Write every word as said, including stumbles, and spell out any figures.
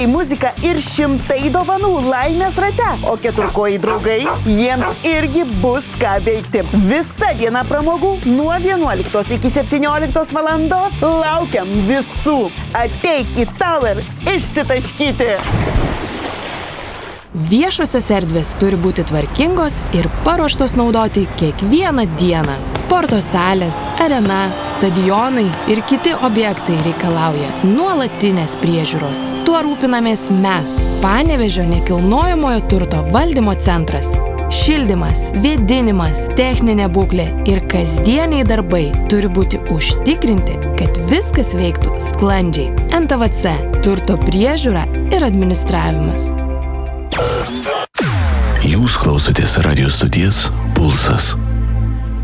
Muzika ir šimtai dovanų laimės rate, o keturkojai draugai, jiems irgi bus ką veikti. Visa diena pramogų nuo vienuoliktos iki septynioliktos valandos laukiam visų. Ateik į Tower išsitaškyti. Viešosios erdvės turi būti tvarkingos ir paruoštos naudoti kiekvieną dieną. Sporto salės, arena, stadionai ir kiti objektai reikalauja nuolatinės priežiūros. Tuo rūpinamės mes, Panevėžio nekilnojamojo turto valdymo centras. Šildymas, vėdinimas, techninė būklė ir kasdieniai darbai turi būti užtikrinti, kad viskas veiktų sklandžiai. N T V C – turto priežiūra ir administravimas. Jūs klausotės radijo stoties Pulsas.